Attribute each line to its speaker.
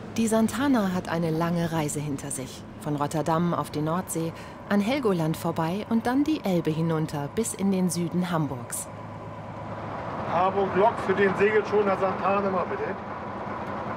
Speaker 1: Die Santana hat eine lange Reise hinter sich. Von Rotterdam auf die Nordsee, an Helgoland vorbei und dann die Elbe hinunter bis in den Süden Hamburgs.
Speaker 2: Harburg Lok für den Segelschoner Santana mal bitte.